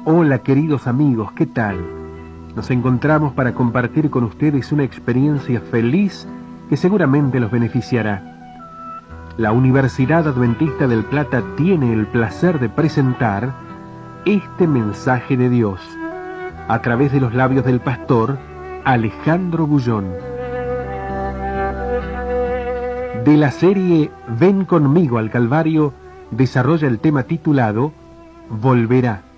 Hola queridos amigos, ¿qué tal? Nos encontramos para compartir con ustedes una experiencia feliz que seguramente los beneficiará. La Universidad Adventista del Plata tiene el placer de presentar este mensaje de Dios a través de los labios del pastor Alejandro Bullón. De la serie Ven conmigo al Calvario, desarrolla el tema titulado Volverá.